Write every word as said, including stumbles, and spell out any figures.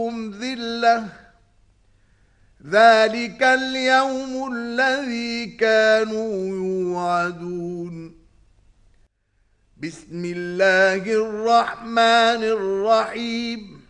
ذلة ذلك اليوم الذي كانوا يوعدون. بسم الله الرحمن الرحيم